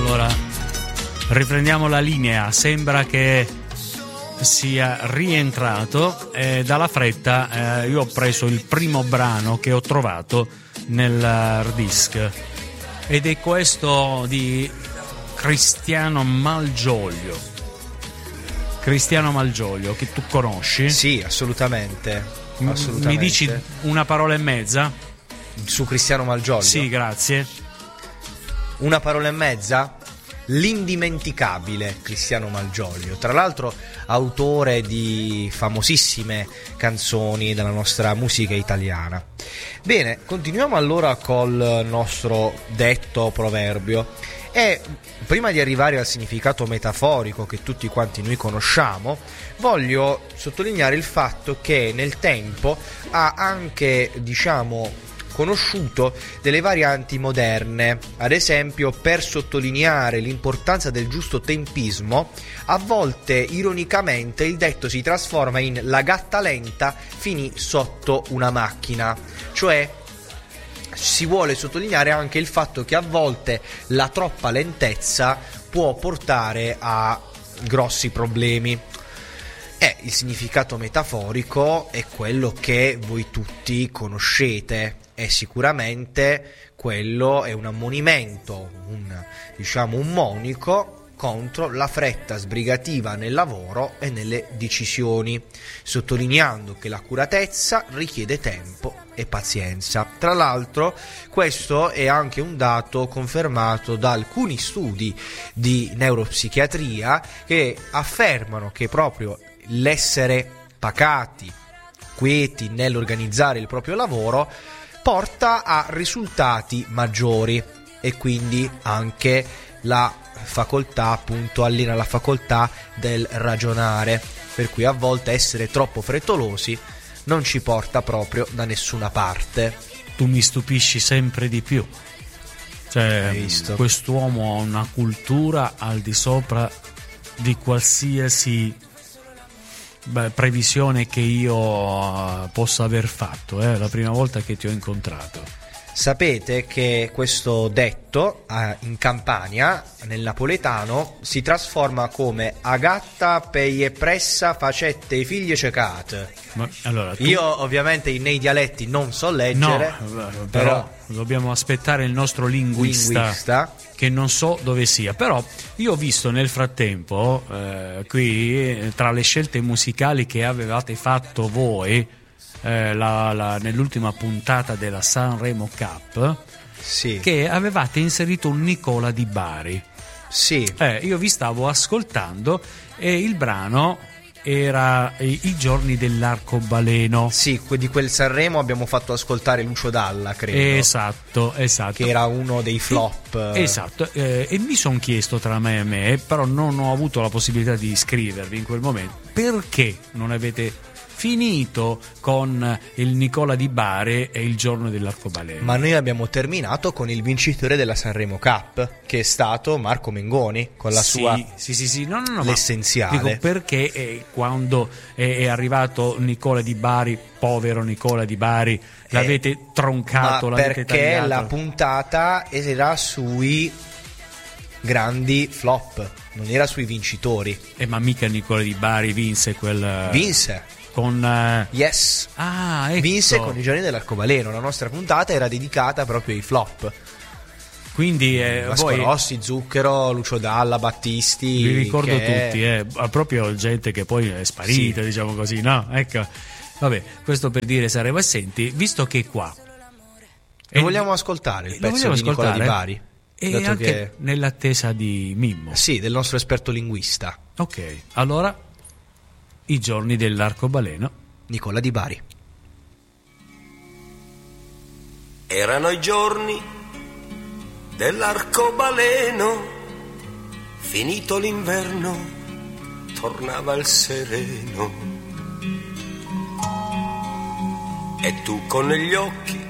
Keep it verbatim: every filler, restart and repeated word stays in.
Allora, riprendiamo la linea. Sembra che sia rientrato e dalla fretta eh, io ho preso il primo brano che ho trovato nel hard disk ed è questo di Cristiano Malgioglio. Cristiano Malgioglio, che tu conosci? Sì, assolutamente, assolutamente. Mi dici una parola e mezza? Su Cristiano Malgioglio? Sì, grazie. Una parola e mezza? L'indimenticabile Cristiano Malgioglio, tra l'altro autore di famosissime canzoni della nostra musica italiana. Bene, continuiamo allora col nostro detto proverbio e prima di arrivare al significato metaforico che tutti quanti noi conosciamo, voglio sottolineare il fatto che nel tempo ha anche, diciamo, conosciuto delle varianti moderne. Ad esempio, per sottolineare l'importanza del giusto tempismo, a volte ironicamente il detto si trasforma in la gatta lenta finì sotto una macchina, cioè si vuole sottolineare anche il fatto che a volte la troppa lentezza può portare a grossi problemi. E il significato metaforico è quello che voi tutti conoscete e sicuramente quello è un ammonimento, un, diciamo un monico contro la fretta sbrigativa nel lavoro e nelle decisioni, sottolineando che l'accuratezza richiede tempo e pazienza. Tra l'altro questo è anche un dato confermato da alcuni studi di neuropsichiatria che affermano che proprio l'essere pacati, quieti nell'organizzare il proprio lavoro porta a risultati maggiori e quindi anche la facoltà, appunto, allena la facoltà del ragionare, per cui a volte essere troppo frettolosi non ci porta proprio da nessuna parte. Tu mi stupisci sempre di più. Cioè, quest'uomo ha una cultura al di sopra di qualsiasi beh, previsione che io uh, possa aver fatto. È eh? la prima volta che ti ho incontrato. Sapete che questo detto eh, in Campania, nel napoletano, si trasforma come agatta peie pressa facette i figli cecate. Ma, allora, tu... Io ovviamente nei dialetti non so leggere, no, però, però dobbiamo aspettare il nostro linguista, linguista che non so dove sia. Però io ho visto nel frattempo eh, qui tra le scelte musicali che avevate fatto voi Eh, la, la, nell'ultima puntata della Sanremo Cup, sì, che avevate inserito un Nicola Di Bari. Sì. Eh, io vi stavo ascoltando e il brano era I giorni dell'arcobaleno. Sì, di quel Sanremo abbiamo fatto ascoltare Lucio Dalla, credo. Esatto, esatto. Che era uno dei flop. Esatto, eh, e mi sono chiesto tra me e me, però non ho avuto la possibilità di iscrivervi in quel momento, perché non avete finito con il Nicola Di Bari e il giorno dell'arcobaleno. Ma noi abbiamo terminato con il vincitore della Sanremo Cup, che è stato Marco Mengoni, con la sì, sua sì sì sì no no no l'essenziale. Dico perché eh, quando è, è arrivato Nicola Di Bari, povero Nicola Di Bari, l'avete eh, troncato, ma l'avete perché tagliato. La puntata era sui grandi flop, non era sui vincitori. Eh, ma mica Nicola Di Bari vinse quel vinse con uh... yes ah, ecco. vinse con i giorni dell'arcobaleno. La nostra puntata era dedicata proprio ai flop, quindi eh, Vasco voi... Rossi, Zucchero, Lucio Dalla, Battisti, vi ricordo che... tutti, eh, proprio gente che poi è sparita, sì, diciamo così, no? Ecco, vabbè, questo per dire Sanremo. E senti, visto che qua e vogliamo ascoltare il pezzo di Nicola Di Bari e anche che... nell'attesa di Mimmo, sì, del nostro esperto linguista. Ok, allora I giorni dell'arcobaleno, Nicola Di Bari. Erano i giorni dell'arcobaleno, finito l'inverno tornava il sereno, e tu con negli occhi